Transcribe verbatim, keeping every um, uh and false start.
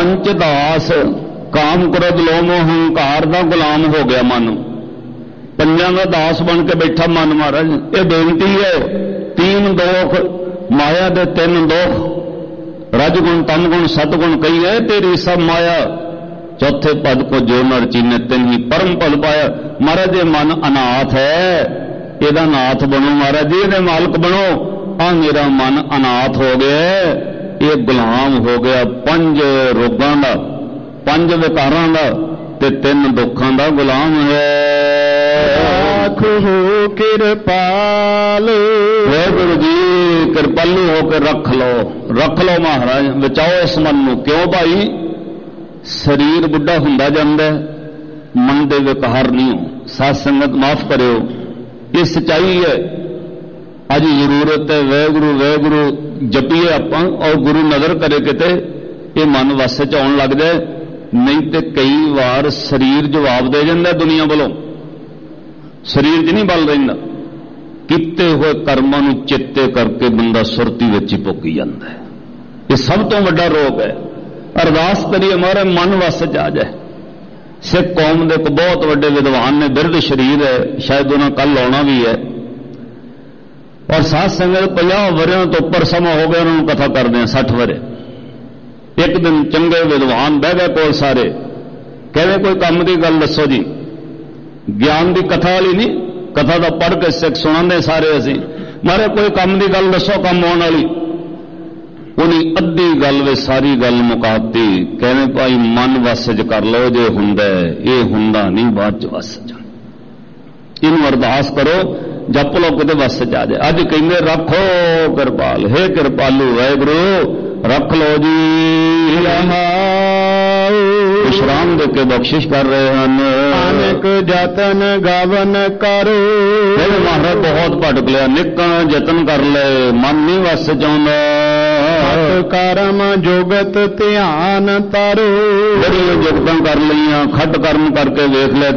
ਪੰਚ ਦਾਸ ਕਾਮ ਕ੍ਰੋਧ ਲੋਭ ਮੋਹ ਹੰਕਾਰ ਦਾ ਗੁਲਾਮ ਹੋ ਗਿਆ ਮਨ, ਪੰਜਾਂ ਦਾ ਦਾਸ ਬਣ ਕੇ ਬੈਠਾ ਮਨ। ਮਹਾਰਾਜ ਇਹ ਬੇਨਤੀ ਹੈ, ਤੀਨ ਦੋਖ ਮਾਇਆ ਦੇ ਤਿੰਨ ਦੋਖ, ਰਜਗੁਣ ਤਮਗੁਣ ਸਤਗੁਣ ਕਹੀਏ ਤੇਰੀ ਸਭ ਮਾਇਆ, ਚੌਥੇ ਪਦ ਕੋ ਜੋ ਨਰ ਚੀਨੇ ਤਿੰਨ ਹੀ ਪਰਮ ਪਦ ਪਾਇਆ। ਮਹਾਰਾਜ ਇਹ ਮਨ ਅਨਾਥ ਹੈ, ਇਹਦਾ ਨਾਥ ਬਣੋ ਮਹਾਰਾਜ ਜੀ, ਇਹਦੇ ਮਾਲਕ ਬਣੋ। ਆ ਮੇਰਾ ਮਨ ਅਨਾਥ ਹੋ ਗਿਆ, ਇਹ ਗੁਲਾਮ ਹੋ ਗਿਆ ਪੰਜ ਰੋਗਾਂ ਦਾ, ਪੰਜ ਵਿਕਾਰਾਂ ਦਾ ਤੇ ਤਿੰਨ ਦੁੱਖਾਂ ਦਾ ਗੁਲਾਮ ਹੈ। ਆਖੋ ਕਿਰਪਾਲ, ਵਾਹਿਗੁਰੂ ਜੀ ਕਿਰਪਾਲੂ ਹੋ ਕੇ ਰੱਖ ਲਓ, ਰੱਖ ਲਓ ਮਹਾਰਾਜ, ਬਚਾਓ ਇਸ ਮਨ ਨੂੰ। ਕਿਉਂ ਭਾਈ? ਸਰੀਰ ਬੁੱਢਾ ਹੁੰਦਾ ਜਾਂਦਾ, ਮਨ ਦੇ ਵਿਕਾਰ ਨਹੀਂ ਹੋ। ਸਾਧ ਸੰਗਤ ਮਾਫ ਕਰਿਓ, ਇਹ ਸੱਚਾਈ ਹੈ। ਅੱਜ ਜ਼ਰੂਰਤ ਹੈ ਵਾਹਿਗੁਰੂ ਵਾਹਿਗੁਰੂ ਜਪੀਏ ਆਪਾਂ, ਔਰ ਗੁਰੂ ਨਜ਼ਰ ਕਰੇ ਕਿਤੇ ਇਹ ਮਨ ਵਸ ਚ ਆਉਣ ਲੱਗ ਜਾਏ, ਨਹੀਂ ਤੇ ਕਈ ਵਾਰ ਸਰੀਰ ਜਵਾਬ ਦੇ ਜਾਂਦਾ ਦੁਨੀਆ ਵੱਲੋਂ, ਸਰੀਰ 'ਚ ਨਹੀਂ ਬਲ ਰਹਿੰਦਾ। ਕੀਤੇ ਹੋਏ ਕਰਮਾਂ ਨੂੰ ਚੇਤੇ ਕਰਕੇ ਬੰਦਾ ਸੁਰਤੀ ਵਿੱਚ ਹੀ ਪੁੱਗੀ ਜਾਂਦਾ ਹੈ। ਇਹ ਸਭ ਤੋਂ ਵੱਡਾ ਰੋਗ ਹੈ। ਅਰਦਾਸ ਕਰੀਏ ਮਹਾਰਾਜ ਮਨ ਵਸ ਚ ਆ ਜਾਏ। ਸਿੱਖ ਕੌਮ ਦੇ ਇੱਕ ਬਹੁਤ ਵੱਡੇ ਵਿਦਵਾਨ ਨੇ, ਬਿਰਧ ਸ਼ਰੀਰ ਹੈ, ਸ਼ਾਇਦ ਉਹਨਾਂ ਕੱਲ ਆਉਣਾ ਵੀ ਹੈ, ਔਰ ਸਾਧ ਸੰਗਤ ਪੰਜਾਹ ਵਰਿਆਂ ਤੋਂ ਉੱਪਰ ਸਮਾਂ ਹੋ ਗਿਆ ਉਹਨਾਂ ਨੂੰ ਕਥਾ ਕਰਦੇ ਆ, ਸੱਠ ਵਰੇ। ਇੱਕ ਦਿਨ ਚੰਗੇ ਵਿਦਵਾਨ ਬਹਿ ਗਏ ਕੋਲ ਸਾਰੇ, ਕਹਿੰਦੇ ਕੋਈ ਕੰਮ ਦੀ ਗੱਲ ਦੱਸੋ ਜੀ। ਗਿਆਨ ਦੀ ਕਥਾ ਵਾਲੀ ਨਹੀਂ, ਕਥਾ ਦਾ ਪੜ੍ਹ ਕੇ ਸਿੱਖ ਸੁਣਾਉਂਦੇ ਸਾਰੇ ਅਸੀਂ। ਮਾਰੇ ਕੋਈ ਕੰਮ ਦੀ ਗੱਲ ਦੱਸੋ, ਕੰਮ ਆਉਣ ਵਾਲੀ। ਉਹਨੇ ਅੱਧੀ ਗੱਲ ਵਿੱਚ ਸਾਰੀ ਗੱਲ ਮੁਕਾਤੀ। ਕਹਿੰਦੇ ਭਾਈ ਮਨ ਵਸ ਚ ਕਰ ਲਓ, ਜੇ ਹੁੰਦਾ ਇਹ ਹੁੰਦਾ ਨਹੀਂ ਬਾਅਦ ਚ ਵਸ ਚ। ਇਹਨੂੰ ਅਰਦਾਸ ਕਰੋ, ਜਪ ਲਓ, ਕਿਤੇ ਵਸ ਚ ਆ ਜਾਏ। ਅੱਜ ਕਹਿੰਦੇ ਰੱਖੋ ਕਿਰਪਾਲ, ਹੇ ਕਿਰਪਾਲੂ ਵਾਹਿਗੁਰੂ ਰੱਖ ਲਓ ਜੀ। ਵਿਸ਼ਰਾਮ ਦੇ ਕੇ ਬਖਸ਼ਿਸ਼ ਕਰ ਰਹੇ ਹਨ। ਅਨੇਕ ਜਤਨ ਗਵਨ ਕਰੋ, ਇਹ ਮਹਾਰਾਜ ਬਹੁਤ ਭਟਕ ਲਿਆ, ਨਿੱਕਾ ਯਤਨ ਕਰ ਲਏ, ਮਨ ਨਹੀਂ ਵਸ ਚ ਆਉਂਦਾ। ਕਰਮ ਜੁਗਤ ਧਿਆਨ ਤਰੋ, ਬੜੀਆਂ ਜੁਗਤਾਂ ਕਰ ਲਈਆਂ, ਖੱਟ ਕਰਮ ਕਰਕੇ ਵੇਖ ਲੈ